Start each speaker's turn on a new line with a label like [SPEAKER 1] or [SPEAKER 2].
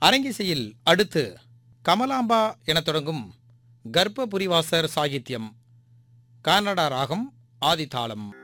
[SPEAKER 1] அரங்கிசையில் அடுத்து கமலாம்பா எனத் தொடங்கும் கர்ப்பபுரிவாசர் சாகித்யம், கர்நாடக ராகம், ஆதிதாளம்.